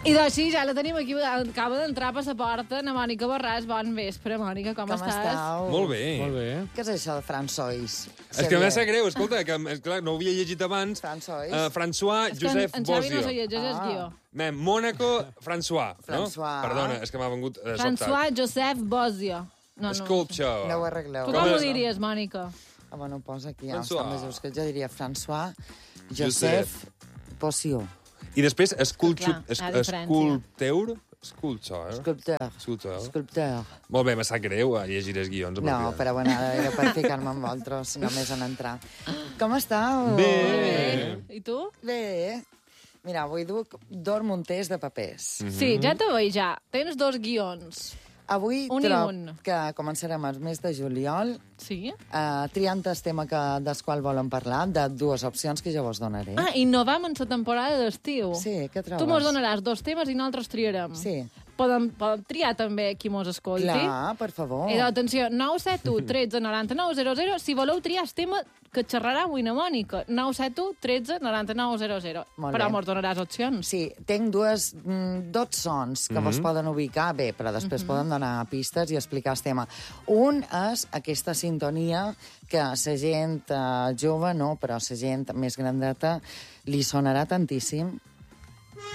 I doncs sí, ja la tenim aquí, acaba d'entrar per la porta, na Mònica Borràs. Bon vespre, Mònica, com estàs? Molt bé. Molt bé. Què és això de François? És que m'ha sap greu, escolta, que clar, no ho havia llegit abans. François. François És que Josep en Xavi no Bosio. s'ho llegeix el guió. Mónaco François, no? François. Perdona, és que m'ha vengut sobtat. François Josep Bosio. No. Sculpture. No ho arregleu. Tu com ho diries, Mònica? Bueno, posa aquí. François. Està més just que jo diria François Josep Bosio. I després, Clar, hi ha diferència. esculpteur? Sculptor. Sculpteur. Sculpteur. Molt bé, m'ha sap greu llegir els guions. No, però bueno, era per ficar-me amb vosaltres, només en entrar. Com estàu? Bé. I tu? Bé. Mira, avui dormo un test de papers. Sí, ja te veig, ja. Tens 2 guions. Avui Un i trob un. que començarem el mes de juliol Sí? triant el tema dels quals volen parlar, de 2 opcions que jo vos donaré. Ah, innovam en la temporada d'estiu. Sí, què trobes? Tu mos donaràs 2 temes i nosaltres triarem. Sí. Podem triar també qui mos escolti. Clar, per favor. I atenció, 971 13 99 00, si voleu triar el tema que xerrarà avui na Mònica. 971 13 99 00. Molt Però bé. mos donaràs opcions. Sí, tinc dos sons que vos poden ubicar bé, però després poden donar pistes i explicar el tema. Un és aquesta sintonia que a la gent jove, no, però a la gent més grandeta li sonarà tantíssim.